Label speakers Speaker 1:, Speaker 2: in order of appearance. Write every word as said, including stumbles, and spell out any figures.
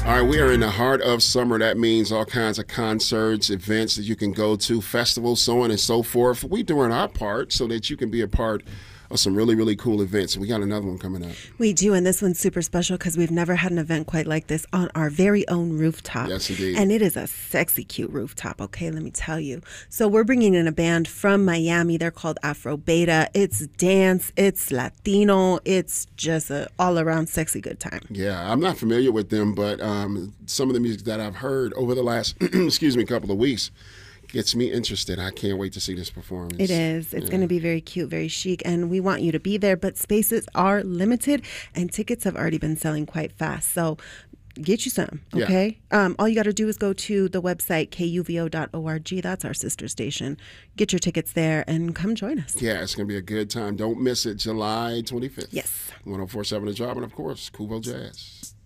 Speaker 1: All right, we are in the heart of summer. That means all kinds of concerts, events that you can go to, festivals, so on and so forth. We're doing our part so that you can be a part of some really, really cool events. We got another one coming up.
Speaker 2: We do, and this one's super special because we've never had an event quite like this on our very own rooftop.
Speaker 1: Yes, indeed.
Speaker 2: And it is a sexy, cute rooftop, okay? Let me tell you. So we're bringing in a band from Miami. They're called Afro Beta. It's dance, it's Latino, it's just an all-around sexy good time.
Speaker 1: Yeah, I'm not familiar with them, but um, some of the music that I've heard over the last, excuse me, couple of weeks gets me interested. I can't wait to see this performance.
Speaker 2: It is. It's
Speaker 1: yeah.
Speaker 2: going to be very cute, very chic, and we want you to be there, but spaces are limited, and tickets have already been selling quite fast. So get you some, okay? Yeah. Um, all you got to do is go to the website, K U V O dot org. That's our sister station. Get your tickets there and come join us.
Speaker 1: Yeah, it's going to be a good time. Don't miss it. July twenty-fifth.
Speaker 2: Yes.
Speaker 1: one oh four point seven The Job, and, of course, Kuvo Jazz.